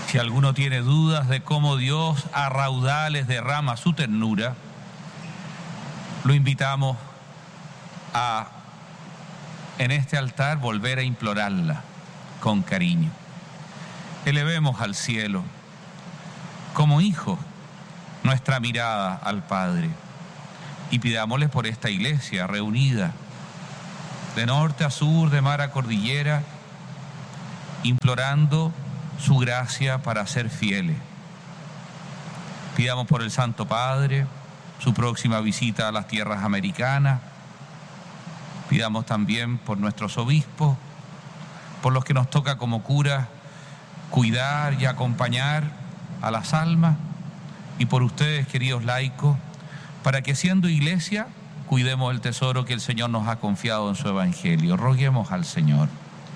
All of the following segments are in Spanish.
Si alguno tiene dudas de cómo Dios a raudales derrama su ternura, lo invitamos a, en este altar, volver a implorarla con cariño. Elevemos al cielo, como hijos, nuestra mirada al Padre y pidámosle por esta iglesia reunida, de norte a sur, de mar a cordillera, implorando su gracia para ser fieles. Pidamos por el Santo Padre, su próxima visita a las tierras americanas. Pidamos también por nuestros obispos, por los que nos toca como curas cuidar y acompañar a las almas, y por ustedes, queridos laicos, para que siendo iglesia cuidemos el tesoro que el Señor nos ha confiado en su Evangelio. Roguemos al Señor.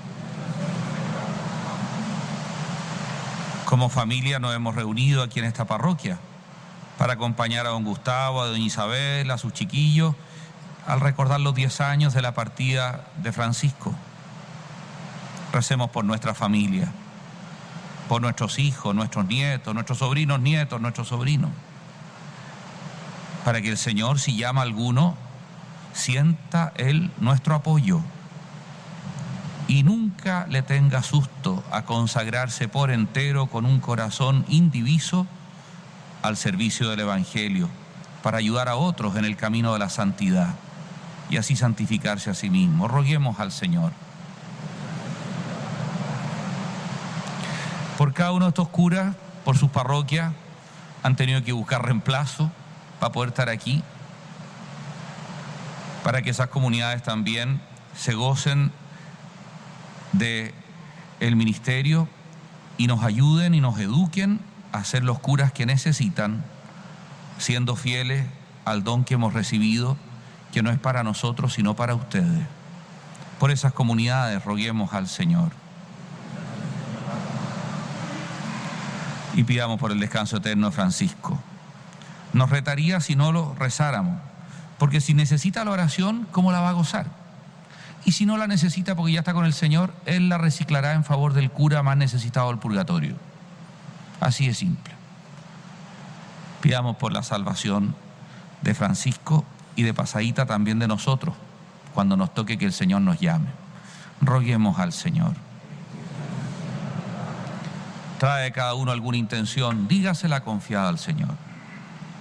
Como familia nos hemos reunido aquí en esta parroquia para acompañar a don Gustavo, a doña Isabel, a sus chiquillos, al recordar los 10 años de la partida de Francisco. Recemos por nuestra familia, por nuestros hijos, nuestros nietos, nuestros sobrinos nietos, nuestros sobrinos, para que el Señor, si llama a alguno, sienta Él nuestro apoyo y nunca le tenga susto a consagrarse por entero con un corazón indiviso al servicio del Evangelio, para ayudar a otros en el camino de la santidad y así santificarse a sí mismo. Roguemos al Señor. Por cada uno de estos curas, por sus parroquias, han tenido que buscar reemplazo para poder estar aquí, para que esas comunidades también se gocen del ministerio y nos ayuden y nos eduquen a ser los curas que necesitan, siendo fieles al don que hemos recibido, que no es para nosotros sino para ustedes. Por esas comunidades roguemos al Señor. Y pidamos por el descanso eterno de Francisco. Nos retaría si no lo rezáramos, porque si necesita la oración, ¿cómo la va a gozar? Y si no la necesita porque ya está con el Señor, Él la reciclará en favor del cura más necesitado del purgatorio. Así de simple. Pidamos por la salvación de Francisco y de pasadita también de nosotros, cuando nos toque que el Señor nos llame. Roguemos al Señor. Trae cada uno alguna intención, dígasela confiada al Señor.